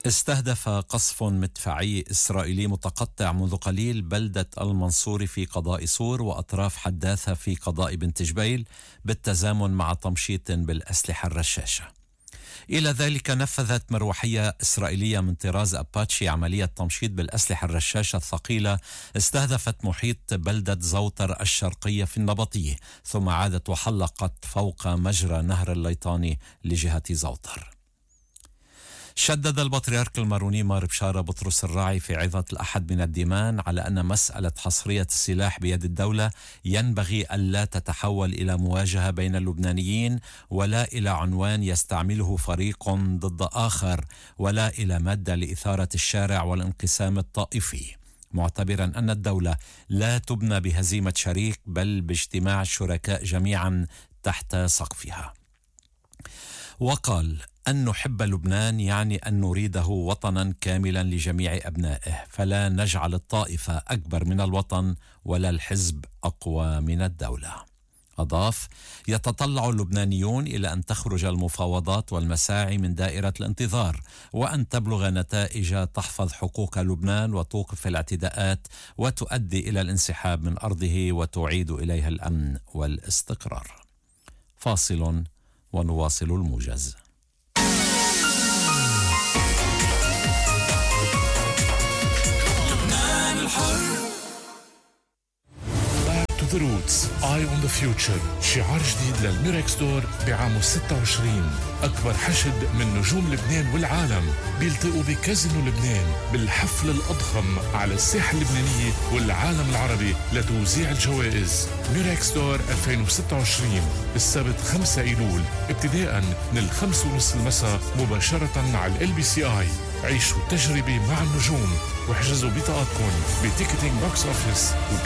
استهدف قصف مدفعي إسرائيلي متقطع منذ قليل بلدة المنصوري في قضاء سور وأطراف حداثة في قضاء بنت جبيل بالتزامن مع تمشيط بالأسلحة الرشاشة. إلى ذلك نفذت مروحية إسرائيلية من طراز أباتشي عملية تمشيط بالأسلحة الرشاشة الثقيلة استهدفت محيط بلدة زوتر الشرقية في النبطية، ثم عادت وحلقت فوق مجرى نهر الليطاني لجهة زوتر. شدد البطريرك الماروني مار بشارة بطرس الراعي في عظة الأحد من الديمان على أن مسألة حصرية السلاح بيد الدولة ينبغي ألا تتحول إلى مواجهة بين اللبنانيين، ولا إلى عنوان يستعمله فريق ضد آخر، ولا إلى مادة لإثارة الشارع والانقسام الطائفي، معتبرا أن الدولة لا تبنى بهزيمة شريك بل باجتماع الشركاء جميعا تحت سقفها. وقال: أن نحب لبنان يعني أن نريده وطنا كاملا لجميع أبنائه، فلا نجعل الطائفة أكبر من الوطن ولا الحزب أقوى من الدولة. أضاف: يتطلع اللبنانيون إلى أن تخرج المفاوضات والمساعي من دائرة الانتظار، وأن تبلغ نتائج تحفظ حقوق لبنان وتوقف الاعتداءات وتؤدي إلى الانسحاب من أرضه وتعيد إليها الأمن والاستقرار. فاصل ونواصل الموجز. The Roots Eye on the Future، شعار جديد للميركس دور بعام 26. أكبر حشد من نجوم لبنان والعالم بيلتقوا بكازينو لبنان بالحفل الأضخم على الساحة اللبنانية والعالم العربي لتوزيع الجوائز. ميركس دور 2026 السبت 5 أيلول ابتداء من 5:30 المساء مباشرة على LBCI. عيشوا التجربة مع النجوم واحجزوا بطاقتكم بتيكتينج بوكس أوفيس